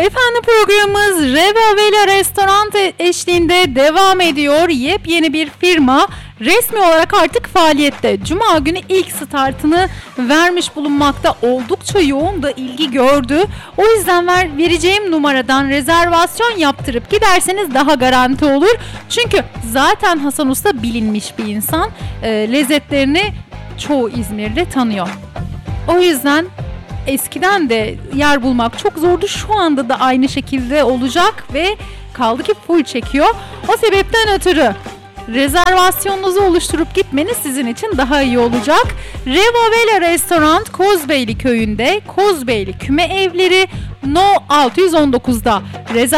Efendim programımız Reva Vela Restoran eşliğinde devam ediyor. Yepyeni bir firma resmi olarak artık faaliyette. Cuma günü ilk startını vermiş bulunmakta. Oldukça yoğun da ilgi gördü. O yüzden vereceğim numaradan rezervasyon yaptırıp giderseniz daha garanti olur. Çünkü zaten Hasan Usta bilinmiş bir insan. Lezzetlerini çoğu İzmirli tanıyor. O yüzden eskiden de yer bulmak çok zordu. Şu anda da aynı şekilde olacak ve kaldı ki full çekiyor. O sebepten ötürü rezervasyonunuzu oluşturup gitmeniz sizin için daha iyi olacak. Reva Vela Restoran Kozbeyli köyünde, Kozbeyli Küme Evleri No 619'da.